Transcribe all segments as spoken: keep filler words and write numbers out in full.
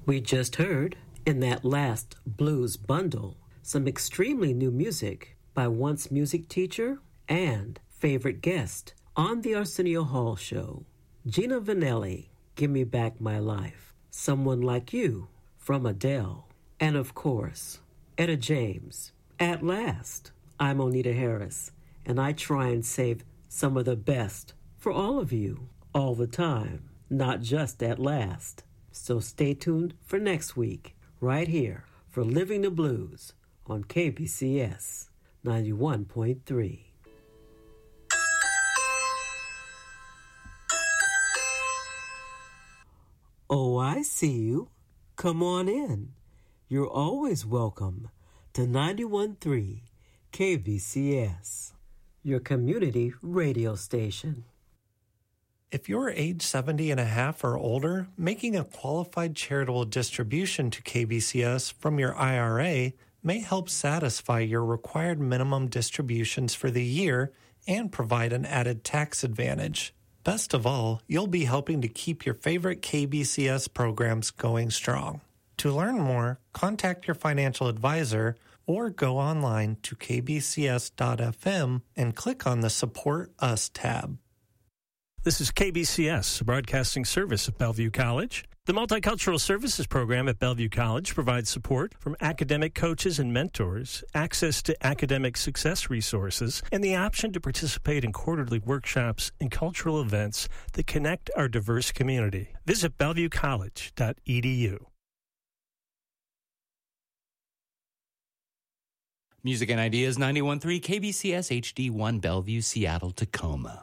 We just heard, in that last blues bundle, some extremely new music by once music teacher and favorite guest on the Arsenio Hall Show, Gina Vanelli, Give Me Back My Life, Someone Like You from Adele, and of course, Etta James, At Last. I'm Onita Harris, and I try and save some of the best for all of you, all the time, not just at last. So stay tuned for next week, right here, for Living the Blues on K B C S ninety-one point three. Oh, I see you. Come on in. You're always welcome to ninety-one point three K B C S, your community radio station. If you're age seventy and a half or older, making a qualified charitable distribution to K B C S from your I R A may help satisfy your required minimum distributions for the year and provide an added tax advantage. Best of all, you'll be helping to keep your favorite K B C S programs going strong. To learn more, contact your financial advisor or go online to k b c s dot f m and click on the Support Us tab. This is K B C S, a broadcasting service at Bellevue College. The Multicultural Services Program at Bellevue College provides support from academic coaches and mentors, access to academic success resources, and the option to participate in quarterly workshops and cultural events that connect our diverse community. Visit bellevue college dot e d u. Music and Ideas ninety-one point three K B C S H D one Bellevue, Seattle, Tacoma.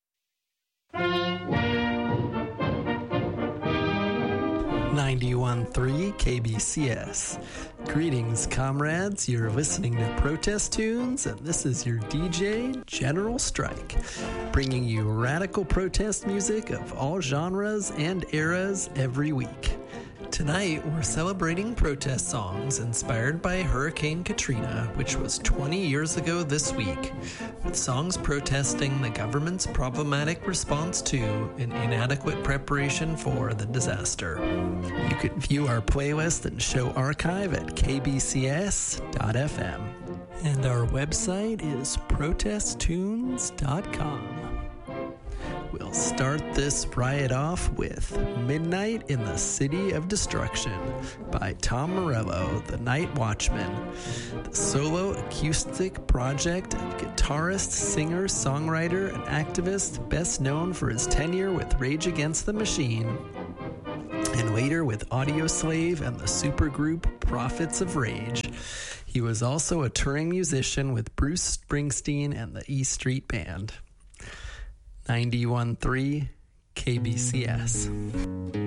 ninety-one point three K B C S. Greetings, comrades. You're listening to Protest Tunes, and this is your D J, General Strike, bringing you radical protest music of all genres and eras every week. Tonight, we're celebrating protest songs inspired by Hurricane Katrina, which was twenty years ago this week, with songs protesting the government's problematic response to and inadequate preparation for the disaster. You can view our playlist and show archive at k b c s dot f m. And our website is protest tunes dot com. We'll start this riot off with Midnight in the City of Destruction by Tom Morello, the Night Watchman, the solo acoustic project of guitarist, singer, songwriter, and activist best known for his tenure with Rage Against the Machine, and later with Audioslave and the supergroup Prophets of Rage. He was also a touring musician with Bruce Springsteen and the E Street Band. ninety-one point three K B C S.